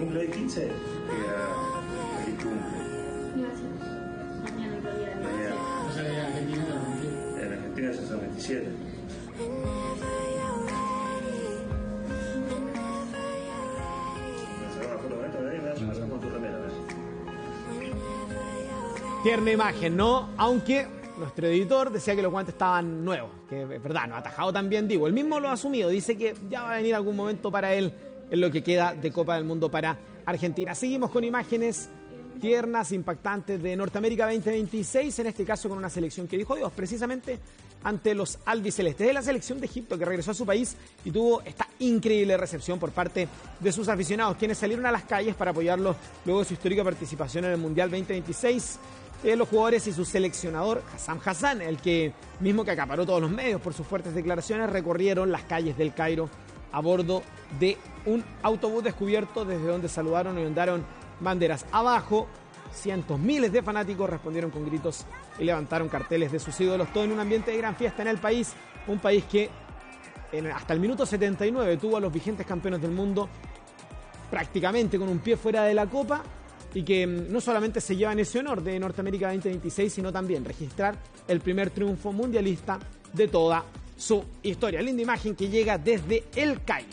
¿Cumple hoy 15? Feliz cumple. Mañana en realidad. Mañana. O sea, en Argentina también. En Argentina se son 27. Tierna imagen, ¿no? Aunque nuestro editor decía que los guantes estaban nuevos, que es verdad, no ha atajado también Diego. Él mismo lo ha asumido, dice que ya va a venir algún momento para él en lo que queda de Copa del Mundo para Argentina. Seguimos con imágenes tiernas, impactantes de Norteamérica 2026, en este caso con una selección que dijo Dios, precisamente ante los albicelestes. Es la selección de Egipto que regresó a su país y tuvo esta increíble recepción por parte de sus aficionados, quienes salieron a las calles para apoyarlos luego de su histórica participación en el Mundial 2026. Los jugadores y su seleccionador, Hassam Hassan, el que mismo que acaparó todos los medios por sus fuertes declaraciones, recorrieron las calles del Cairo a bordo de un autobús descubierto desde donde saludaron y ondearon banderas. Abajo, cientos, miles de fanáticos respondieron con gritos y levantaron carteles de sus ídolos, todo en un ambiente de gran fiesta en el país, un país que hasta el minuto 79 tuvo a los vigentes campeones del mundo prácticamente con un pie fuera de la Copa, y que no solamente se llevan ese honor de Norteamérica 2026, sino también registrar el primer triunfo mundialista de toda su historia. Linda imagen que llega desde el Cairo.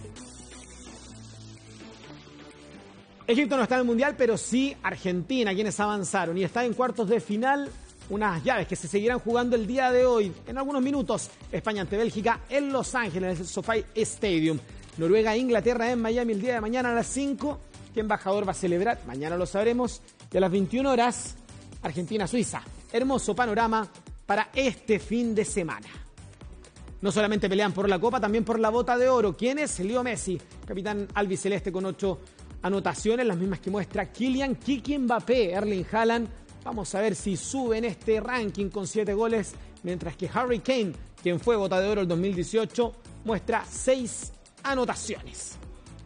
Egipto no está en el Mundial, pero sí Argentina, quienes avanzaron y está en cuartos de final. Unas llaves que se seguirán jugando el día de hoy. En algunos minutos, España ante Bélgica en Los Ángeles, en el SoFi Stadium. Noruega e Inglaterra en Miami el día de mañana a las 5. ¿Qué embajador va a celebrar? Mañana lo sabremos. Y a las 21 horas, Argentina-Suiza. Hermoso panorama para este fin de semana. No solamente pelean por la Copa, también por la Bota de Oro. ¿Quién es? Leo Messi, capitán albiceleste con 8 anotaciones, las mismas que muestra Kylian Kiki Mbappé, Erling Haaland. Vamos a ver si sube en este ranking con 7 goles, mientras que Harry Kane, quien fue Bota de Oro el 2018, muestra 6 anotaciones.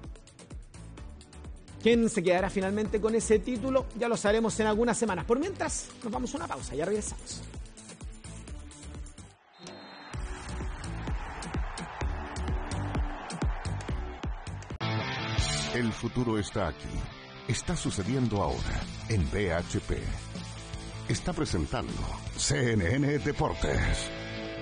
¿Quién se quedará finalmente con ese título? Ya lo sabremos en algunas semanas. Por mientras, nos vamos a una pausa, ya regresamos. El futuro está aquí. Está sucediendo ahora en BHP. Está presentando CNN Deportes.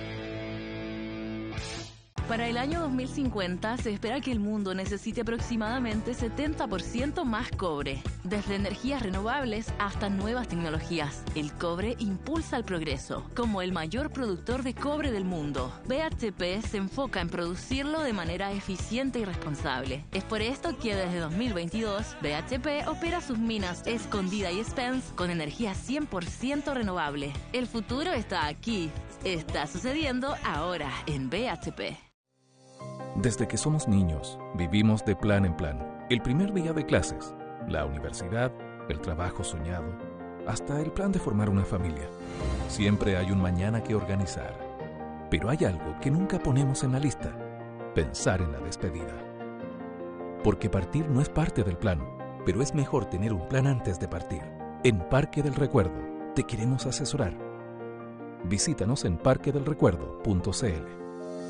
Para el año 2050 se espera que el mundo necesite aproximadamente 70% más cobre. Desde energías renovables hasta nuevas tecnologías, el cobre impulsa el progreso. Como el mayor productor de cobre del mundo, BHP se enfoca en producirlo de manera eficiente y responsable. Es por esto que desde 2022, BHP opera sus minas Escondida y Spence con energía 100% renovable. El futuro está aquí. Está sucediendo ahora en BHP. Desde que somos niños, vivimos de plan en plan. El primer día de clases, la universidad, el trabajo soñado, hasta el plan de formar una familia. Siempre hay un mañana que organizar. Pero hay algo que nunca ponemos en la lista: pensar en la despedida. Porque partir no es parte del plan, pero es mejor tener un plan antes de partir. En Parque del Recuerdo, te queremos asesorar. Visítanos en parquedelrecuerdo.cl.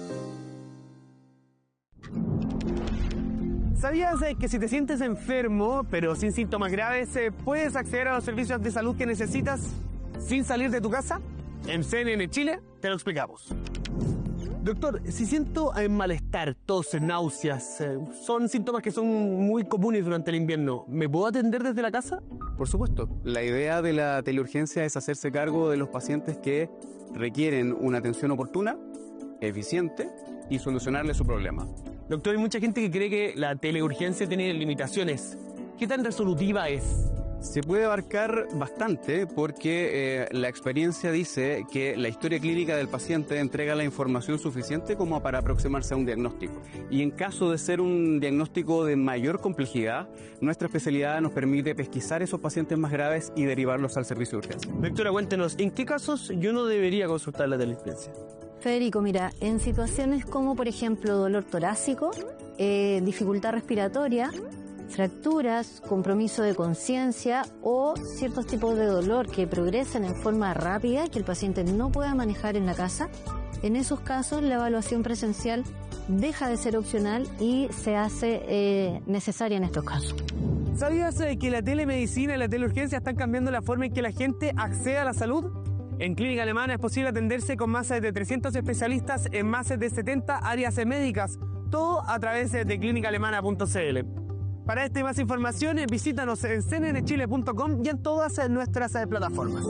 ¿Sabías que si te sientes enfermo, pero sin síntomas graves, puedes acceder a los servicios de salud que necesitas sin salir de tu casa? En CNN Chile te lo explicamos. Doctor, si siento malestar, tos, náuseas, son síntomas que son muy comunes durante el invierno, ¿me puedo atender desde la casa? Por supuesto. La idea de la teleurgencia es hacerse cargo de los pacientes que requieren una atención oportuna, eficiente y solucionarle su problema. Doctor, hay mucha gente que cree que la teleurgencia tiene limitaciones. ¿Qué tan resolutiva es? Se puede abarcar bastante porque la experiencia dice que la historia clínica del paciente entrega la información suficiente como para aproximarse a un diagnóstico. Y en caso de ser un diagnóstico de mayor complejidad, nuestra especialidad nos permite pesquisar esos pacientes más graves y derivarlos al servicio de urgencia. Doctora, cuéntenos, ¿en qué casos yo no debería consultar la teleurgencia? Federico, mira, en situaciones como por ejemplo dolor torácico, dificultad respiratoria, fracturas, compromiso de conciencia o ciertos tipos de dolor que progresan en forma rápida que el paciente no pueda manejar en la casa, en esos casos la evaluación presencial deja de ser opcional y se hace necesaria en estos casos. ¿Sabías que la telemedicina y la teleurgencia están cambiando la forma en que la gente accede a la salud? En Clínica Alemana es posible atenderse con más de 300 especialistas en más de 70 áreas médicas, todo a través de clinicaalemana.cl. Para esta y más información, visítanos en cnnchile.com y en todas nuestras plataformas.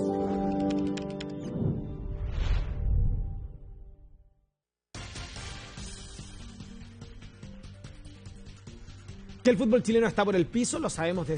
Que el fútbol chileno está por el piso, lo sabemos desde